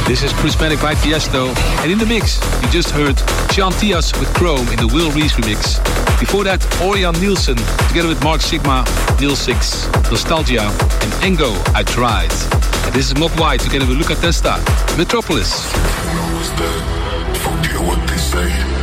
This is Prismatic by Tiesto. And in the mix, you just heard Sean Tias with Chrome in the Will Reese remix. Before that, Orion Nielsen together with Mark Sigma, Neil Six, Nostalgia, and Engo, I Tried. And this is Mogwai together with Luca Testa, Metropolis. Forget what they say.